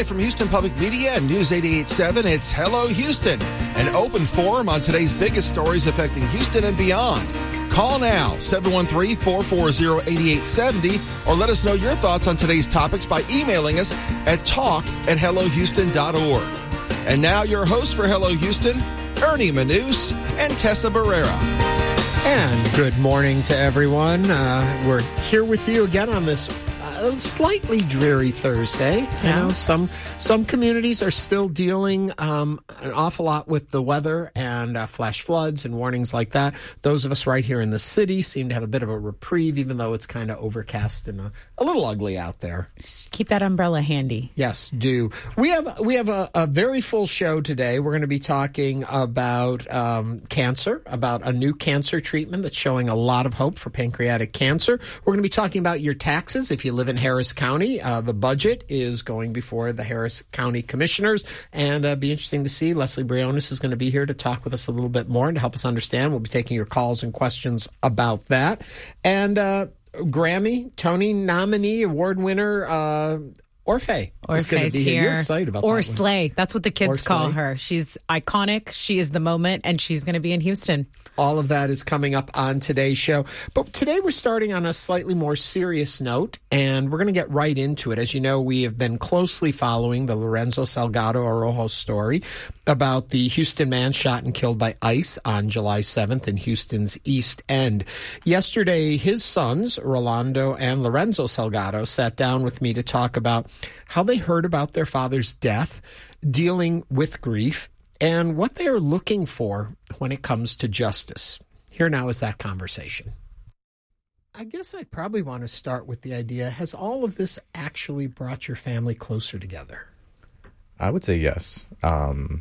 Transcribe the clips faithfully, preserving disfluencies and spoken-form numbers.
Live from Houston Public Media and News eighty-eight point seven, it's Hello Houston, an open forum on today's biggest stories affecting Houston and beyond. Call now, seven one three, four four zero, eight eight seven zero, or let us know your thoughts on today's topics by emailing us at talk at hello houston dot org. And now your hosts for Hello Houston, Ernie Manous and Tessa Barrera. And good morning to everyone. Uh, we're here with you again on this uh, slightly dreary Thursday. You Yeah. know, some some communities are still dealing um, an awful lot with the weather and uh, flash floods and warnings like that. Those of us right here in the city seem to have a bit of a reprieve, even though it's kind of overcast and a, a little ugly out there. Just keep that umbrella handy. Yes, do. We have we have a, a very full show today. We're going to be talking about um, cancer, about a new cancer treatment that's showing a lot of hope for pancreatic cancer. We're going to be talking about your taxes if you live in Harris County. Uh, the budget is going before the Harris County Commissioners, and uh, be interesting to see. Leslie Briones is going to be here to talk with us a little bit more and to help us understand. We'll be taking your calls and questions about that. And uh, Grammy, Tony nominee, award winner, uh, Orfeh is going to Orfeh's be here. here. You're excited about or that one. Slay. That's what the kids Or call Slay. her. She's iconic. She is the moment, and she's going to be in Houston. All of that is coming up on today's show. But today we're starting on a slightly more serious note, and we're going to get right into it. As you know, we have been closely following the Lorenzo Salgado Arrojo story about the Houston man shot and killed by ICE on July seventh in Houston's East End. Yesterday, his sons, Rolando and Lorenzo Salgado, sat down with me to talk about how they heard about their father's death, dealing with grief, and what they are looking for when it comes to justice. Here now is that conversation. I guess I'd probably want to start with the idea, has all of this actually brought your family closer together? I would say yes. Um,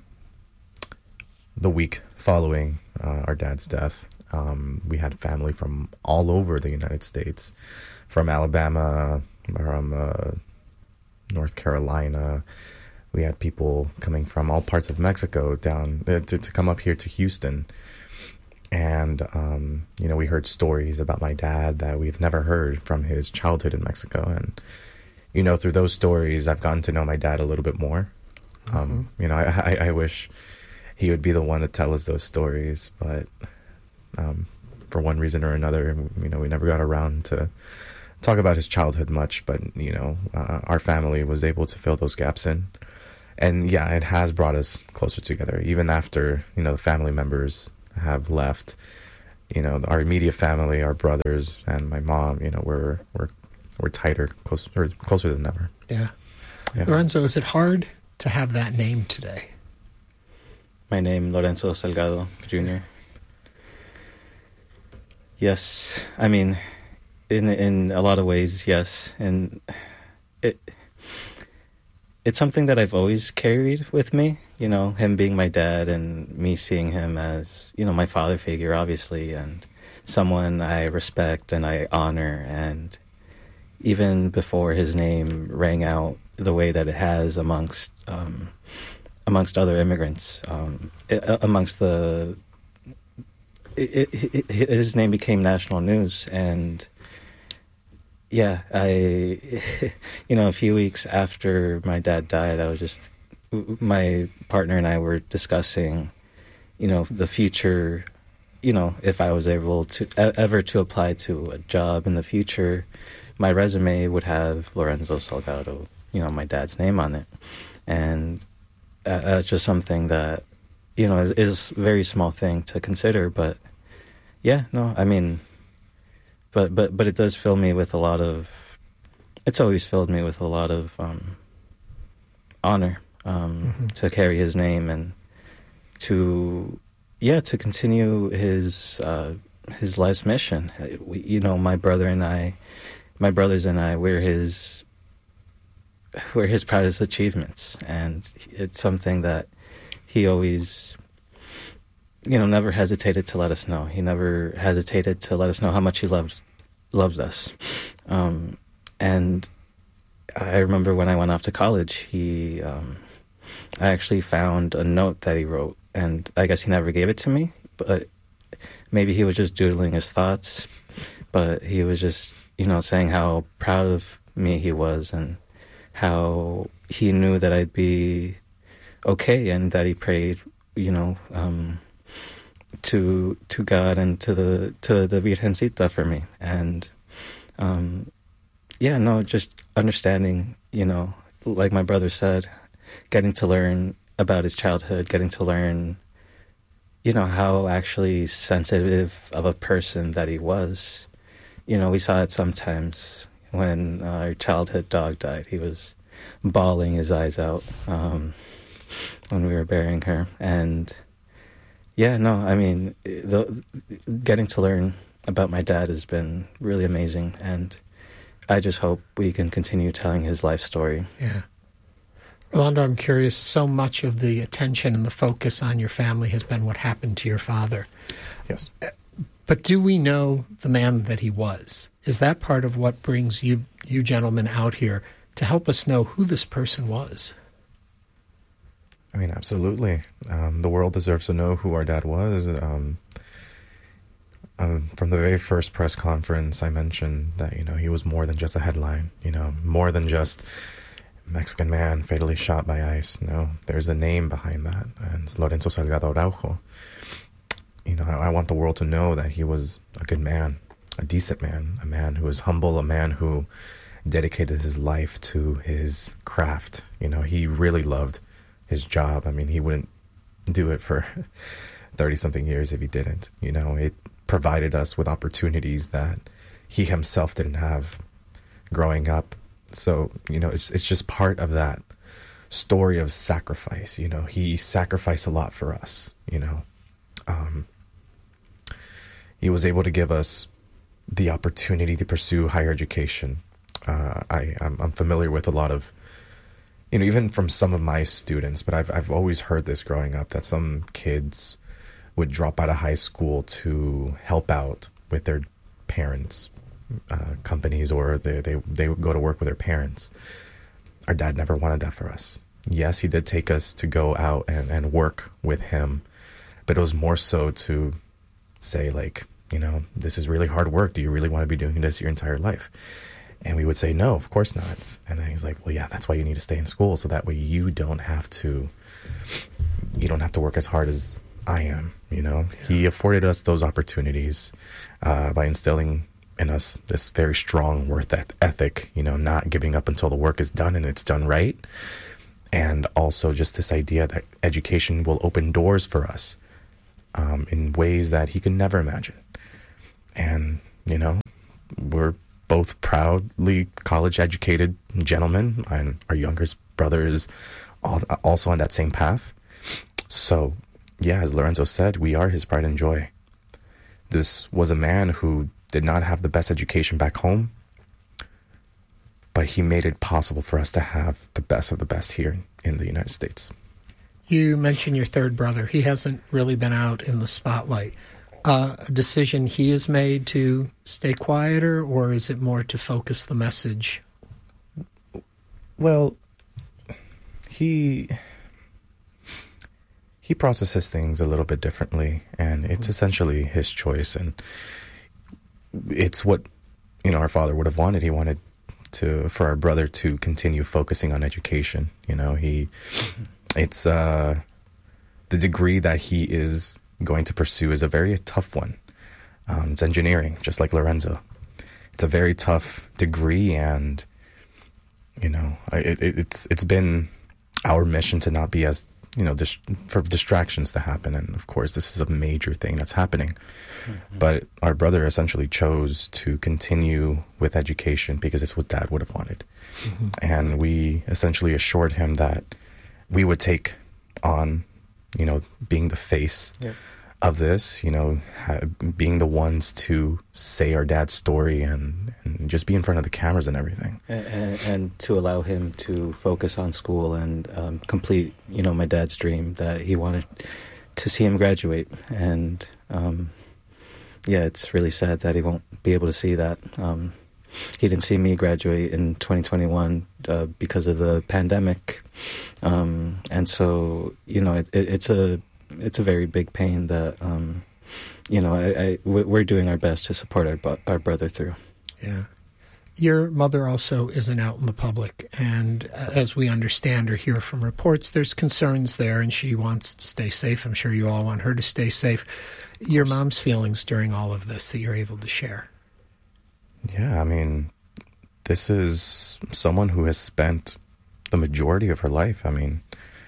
the week following uh, our dad's death, um, we had family from all over the United States, from Alabama, from uh, North Carolina. We had people coming from all parts of Mexico down uh, to, to come up here to Houston. And, um, you know, we heard stories about my dad that we've never heard from his childhood in Mexico. And, you know, through those stories, I've gotten to know my dad a little bit more. Mm-hmm. Um, you know, I, I, I wish he would be the one to tell us those stories. But um, for one reason or another, you know, we never got around to talk about his childhood much. But, you know, uh, our family was able to fill those gaps in. And yeah, it has brought us closer together, even after, you know, the family members have left. You know, our immediate family, our brothers and my mom, you know, we're we're we're tighter, closer closer than ever. Yeah. Yeah. Lorenzo, is it hard to have that name today? My name, Lorenzo Salgado Junior Yes, I mean, in in a lot of ways, yes, and it. It's something that I've always carried with me, you know, him being my dad and me seeing him as, you know, my father figure, obviously, and someone I respect and I honor. And even before his name rang out the way that it has amongst um, amongst other immigrants, um, it, amongst the, it, it, it, his name became national news. And yeah, I, you know, a few weeks after my dad died, I was just, my partner and I were discussing, you know, the future, you know, if I was able to, ever to apply to a job in the future, my resume would have Lorenzo Salgado, you know, my dad's name on it. And uh, that's just something that, you know, is, is a very small thing to consider. But yeah, no, I mean, But, but but it does fill me with a lot of, it's always filled me with a lot of um, honor um, mm-hmm. to carry his name and to, yeah, to continue his uh, his life's mission. We, you know, my brother and I, my brothers and I, we're his, we're his proudest achievements. And it's something that he always, you know, never hesitated to let us know. He never hesitated to let us know how much he loves loves us. Um, and I remember when I went off to college, he, um, I actually found a note that he wrote, and I guess he never gave it to me, but maybe he was just doodling his thoughts, but he was just, you know, saying how proud of me he was and how he knew that I'd be okay, and that he prayed, you know, um, to to God and to the to the Virgencita for me. And um, yeah, no, just understanding, you know, like my brother said, getting to learn about his childhood, getting to learn, you know, how actually sensitive of a person that he was. You know, we saw it sometimes when our childhood dog died. He was bawling his eyes out um, when we were burying her. And yeah, no, I mean, the, getting to learn about my dad has been really amazing. And I just hope we can continue telling his life story. Yeah. Rolando, I'm curious, so much of the attention and the focus on your family has been what happened to your father. Yes. But do we know the man that he was? Is that part of what brings you, you gentlemen out here to help us know who this person was? I mean, absolutely. Um, the world deserves to know who our dad was. Um, um, from the very first press conference, I mentioned that, you know, he was more than just a headline, you know, more than just Mexican man fatally shot by ICE. No, there's a name behind that, and it's Lorenzo Salgado Araujo. You know, I, I want the world to know that he was a good man, a decent man, a man who was humble, a man who dedicated his life to his craft. You know, he really loved his job. I mean, he wouldn't do it for thirty-something years if he didn't. You know, it provided us with opportunities that he himself didn't have growing up. So, you know, it's it's just part of that story of sacrifice. You know, he sacrificed a lot for us, you know. Um, he was able to give us the opportunity to pursue higher education. Uh, I, I'm, I'm familiar with a lot of, you know, even from some of my students, but I've I've always heard this growing up, that some kids would drop out of high school to help out with their parents' uh, companies, or they, they, they would go to work with their parents. Our dad never wanted that for us. Yes, he did take us to go out and, and work with him, but it was more so to say, like, you know, this is really hard work. Do you really want to be doing this your entire life? And we would say, no, of course not. And then he's like, well, yeah, that's why you need to stay in school, so that way you don't have to, you don't have to work as hard as I am, you know? Yeah. He afforded us those opportunities uh, by instilling in us this very strong work ethic, you know, not giving up until the work is done and it's done right. And also just this idea that education will open doors for us um, in ways that he could never imagine. And, you know, we're both proudly college-educated gentlemen, and our youngest brother is also on that same path. So, yeah, as Lorenzo said, we are his pride and joy. This was a man who did not have the best education back home, but he made it possible for us to have the best of the best here in the United States. You mentioned your third brother. He hasn't really been out in the spotlight. Uh, a decision he has made to stay quieter, or is it more to focus the message? Well, he he processes things a little bit differently, and it's essentially his choice, and it's what, you know, our father would have wanted. He wanted to for our brother to continue focusing on education. You know, he it's uh, the degree that he is going to pursue is a very tough one. Um, it's engineering, just like Lorenzo. It's a very tough degree, and you know, it, it, it's it's been our mission to not be as, you know, dis- for distractions to happen. And of course, this is a major thing that's happening. Mm-hmm. But our brother essentially chose to continue with education because it's what Dad would have wanted. Mm-hmm. And we essentially assured him that we would take on, you know, being the face yep. of this, you know, ha- being the ones to say our dad's story and, and just be in front of the cameras and everything. And, and, and to allow him to focus on school and um, complete, you know, my dad's dream that he wanted to see him graduate. And, um, yeah, it's really sad that he won't be able to see that. Um, he didn't see me graduate in twenty twenty-one uh, because of the pandemic. Um, and so, you know, it, it, it's a it's a very big pain that, um, you know, I, I, we're doing our best to support our, our brother through. Yeah. Your mother also isn't out in the public, and as we understand or hear from reports, there's concerns there, and she wants to stay safe. I'm sure you all want her to stay safe. Your mom's feelings during all of this that you're able to share. Yeah, I mean, this is someone who has spent the majority of her life. I mean,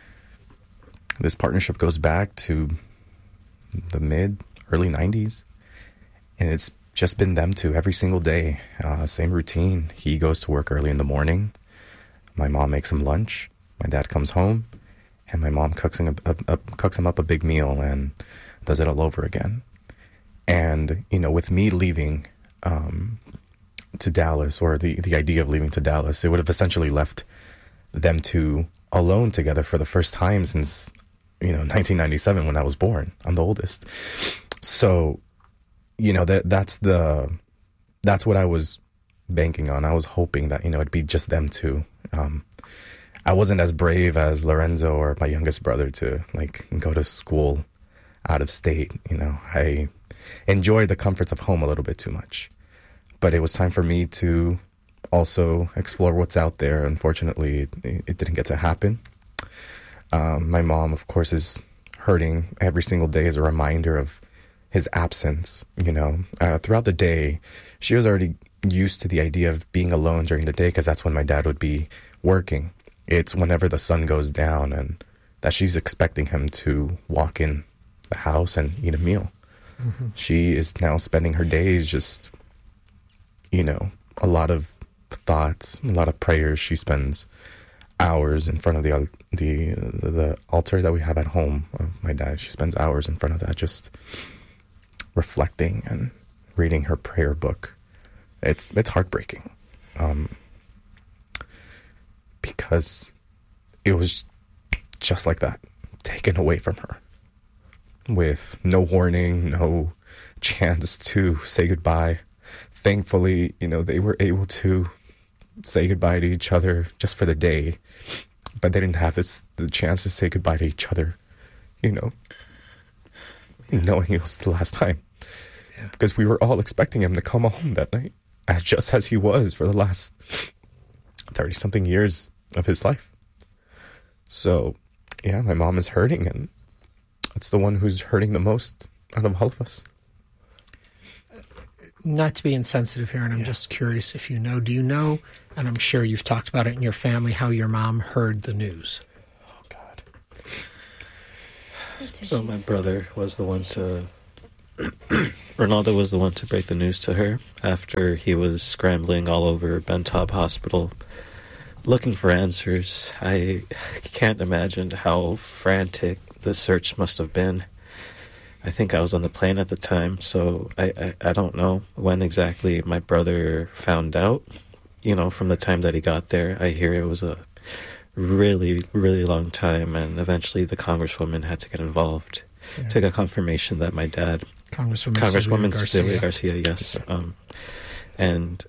this partnership goes back to the mid, early nineties, and it's just been them two every single day. Uh, same routine. He goes to work early in the morning. My mom makes him lunch. My dad comes home, and my mom cooks him, a, a, a, cooks him up a big meal and does it all over again. And, you know, with me leaving um, to Dallas, or the, the idea of leaving to Dallas, it would have essentially left them two alone together for the first time since, you know, nineteen ninety-seven when I was born. I'm the oldest. So, you know, that that's the that's what I was banking on. I was hoping that, you know, it'd be just them two. Um, I wasn't as brave as Lorenzo or my youngest brother to like go to school out of state. You know, I enjoyed the comforts of home a little bit too much, but it was time for me to also explore what's out there. Unfortunately, it, it didn't get to happen. Um, my mom, of course, is hurting every single day as a reminder of his absence. You know, uh, throughout the day, she was already used to the idea of being alone during the day because that's when my dad would be working. It's whenever the sun goes down and that she's expecting him to walk in the house and eat a meal. Mm-hmm. She is now spending her days just, you know, a lot of thoughts, a lot of prayers. She spends hours in front of the the the altar that we have at home of my dad. She spends hours in front of that just reflecting and reading her prayer book. It's it's heartbreaking, um, because it was just like that, taken away from her with no warning, no chance to say goodbye. Thankfully, you know, they were able to say goodbye to each other just for the day, but they didn't have this the chance to say goodbye to each other, you know, knowing it was the last time. Yeah. Because we were all expecting him to come home that night, as just as he was for the last thirty-something years of his life. So, yeah, my mom is hurting, and it's the one who's hurting the most out of all of us. Not to be insensitive here, and I'm yeah. just curious if you know, do you know, and I'm sure you've talked about it in your family, how your mom heard the news? Oh, God. So my brother was the one to... Ronaldo was the one to break the news to her after he was scrambling all over Ben Taub Hospital looking for answers. I can't imagine how frantic the search must have been. I think I was on the plane at the time, so I, I, I don't know when exactly my brother found out. You know, from the time that he got there, I hear it was a really, really long time, and eventually the Congresswoman had to get involved yeah. to get confirmation that my dad... Congresswoman, Congresswoman Sylvia Garcia. Sylvia Garcia, yes. Um, and,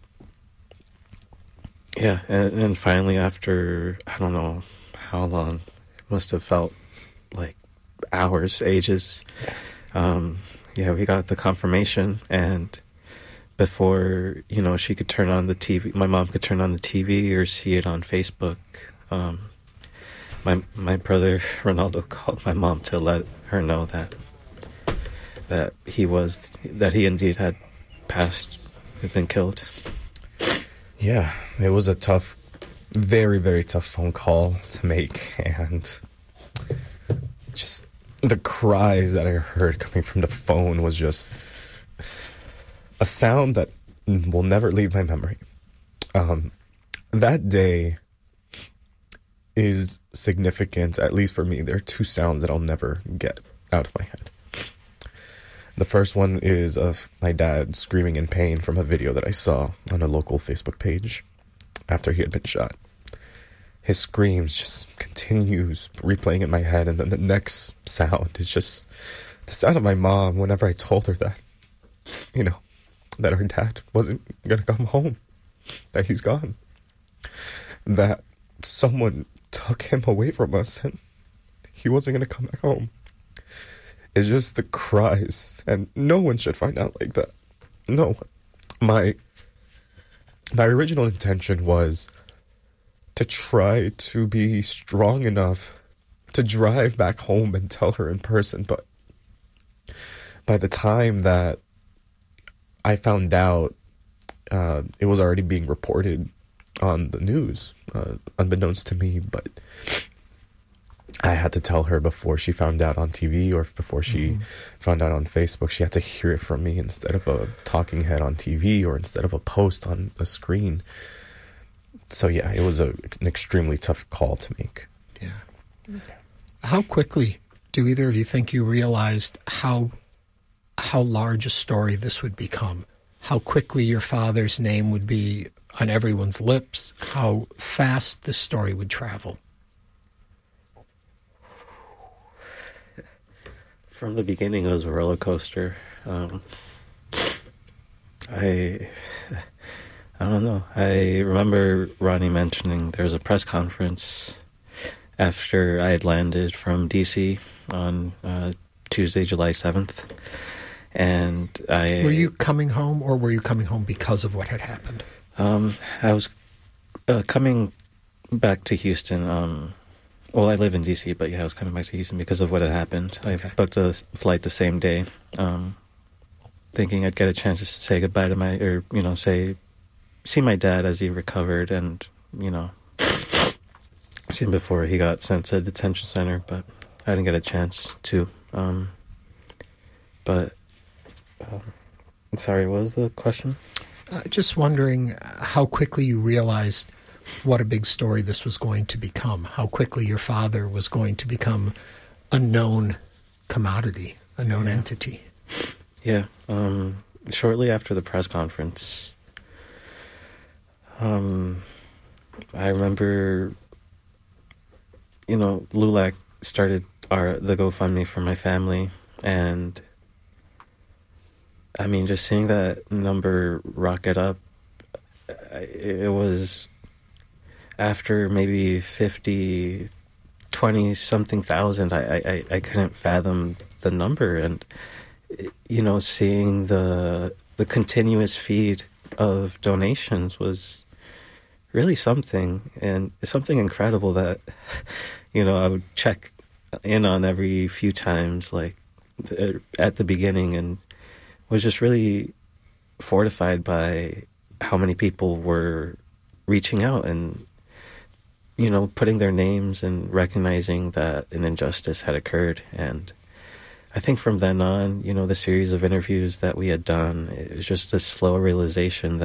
yeah, and, and finally after, I don't know how long, it must have felt like hours, ages... Um, yeah, we got the confirmation, and before, you know, she could turn on the T V, my mom could turn on the T V or see it on Facebook, um, my my brother Ronaldo called my mom to let her know that that he was, that he indeed had passed, had been killed. Yeah, it was a tough, very, very tough phone call to make, and just... the cries that I heard coming from the phone was just a sound that will never leave my memory. Um, that day is significant, at least for me. There are two sounds that I'll never get out of my head. The first one is of my dad screaming in pain from a video that I saw on a local Facebook page after he had been shot. His screams just continues replaying in my head, and then the next sound is just the sound of my mom whenever I told her that, you know, that her dad wasn't going to come home, that he's gone, that someone took him away from us and he wasn't going to come back home. It's just the cries, and no one should find out like that. No one. My my original intention was to try to be strong enough to drive back home and tell her in person. But by the time that I found out, uh, it was already being reported on the news, uh, unbeknownst to me. But I had to tell her before she found out on T V, or before she mm-hmm. found out on Facebook. She had to hear it from me instead of a talking head on T V, or instead of a post on a screen. So yeah, it was a, an extremely tough call to make. Yeah. How quickly do either of you think you realized how how large a story this would become? How quickly your father's name would be on everyone's lips? How fast this story would travel? From the beginning, it was a roller coaster. Um, I, I don't know. I remember Ronnie mentioning there was a press conference after I had landed from D C on uh, Tuesday, July seventh, and I. Were you coming home, or were you coming home because of what had happened? Um, I was uh, coming back to Houston. Um, Well, I live in D C, but yeah, I was coming back to Houston because of what had happened. Okay. I booked a flight the same day, um, thinking I'd get a chance to say goodbye to my, or, you know, say, see my dad as he recovered and, you know, see him before he got sent to a detention center, but I didn't get a chance to. Um, but, um, I'm sorry, what was the question? Uh, just wondering how quickly you realized what a big story this was going to become, how quickly your father was going to become a known commodity, a known yeah. entity. Yeah. Um, shortly after the press conference, um, I remember, you know, LULAC started our the GoFundMe for my family, and I mean, just seeing that number rocket up, it was... After maybe fifty, twenty-something thousand, I, I, I couldn't fathom the number. And, you know, seeing the the continuous feed of donations was really something. And something incredible that, you know, I would check in on every few times, like, at the beginning, and was just really fortified by how many people were reaching out and, you know, putting their names and recognizing that an injustice had occurred. And I think from then on, you know, the series of interviews that we had done, it was just a slow realization